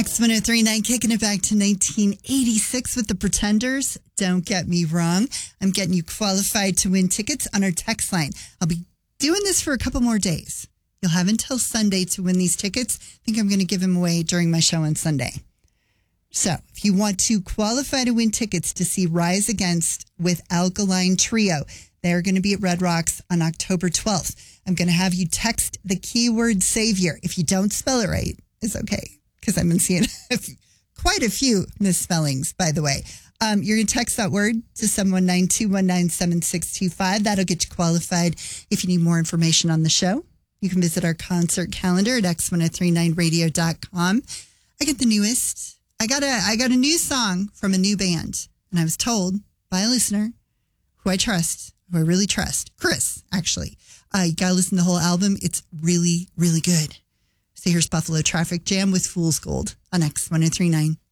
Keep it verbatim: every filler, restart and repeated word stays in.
X one oh three point nine, kicking it back to nineteen eighty-six with the Pretenders. Don't get me wrong. I'm getting you qualified to win tickets on our text line. I'll be doing this for a couple more days. You'll have until Sunday to win these tickets. I think I'm going to give them away during my show on Sunday. So if you want to qualify to win tickets to see Rise Against with Alkaline Trio, they're going to be at Red Rocks on October twelfth. I'm going to have you text the keyword Savior. If you don't spell it right, it's okay, because I've been seeing quite a few misspellings, by the way. Um, you're going to text that word to seven one nine, two one nine, seven six two five. That'll get you qualified. If you need more information on the show, you can visit our concert calendar at x ten thirty-nine radio dot com. I get the newest. I got a I got a new song from a new band, and I was told by a listener who I trust, who I really trust, Chris, actually. Uh, you got to listen to the whole album. It's really, really good. So here's Buffalo Traffic Jam with Fool's Gold on X ten thirty-nine.